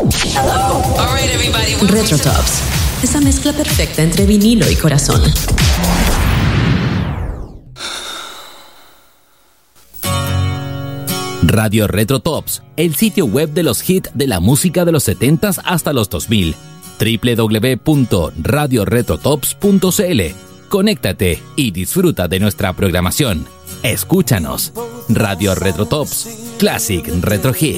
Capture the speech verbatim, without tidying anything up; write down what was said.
Retro Tops, esa mezcla perfecta entre vinilo y corazón. Radio Retro Tops, el sitio web de los hits de la música de los setentas hasta los dos mil. doble u doble u doble u punto radio retro tops punto c l. Conéctate y disfruta de nuestra programación. Escúchanos. Radio Retro Tops, Classic Retro Hits.